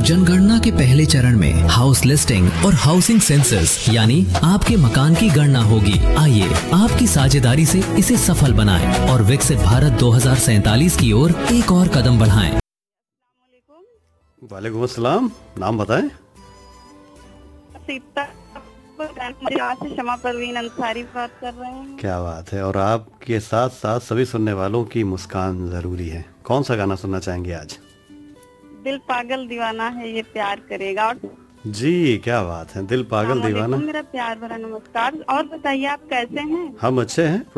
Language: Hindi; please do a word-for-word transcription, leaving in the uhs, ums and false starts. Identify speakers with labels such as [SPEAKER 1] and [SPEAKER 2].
[SPEAKER 1] जनगणना के पहले चरण में हाउस लिस्टिंग और हाउसिंग सेंसस यानी आपके मकान की गणना होगी। आइए आपकी साझेदारी से इसे सफल बनाएं और विकसित भारत दो हज़ार सैंतालीस की ओर एक और कदम बढ़ाएं।
[SPEAKER 2] वालेकुम अस्सलाम। नाम बताएं।
[SPEAKER 3] सीता से क्षमा परवीन अंसारी बात कर रहे हैं।
[SPEAKER 2] क्या बात है। और आपके साथ साथ सभी सुनने वालों की मुस्कान जरूरी है। कौन सा गाना सुनना चाहेंगे आज?
[SPEAKER 3] दिल पागल दीवाना है ये प्यार करेगा। और
[SPEAKER 2] जी क्या बात है, दिल पागल दीवाना।
[SPEAKER 3] मेरा प्यार भरा नमस्कार। और बताइए आप कैसे हैं?
[SPEAKER 2] हम अच्छे हैं।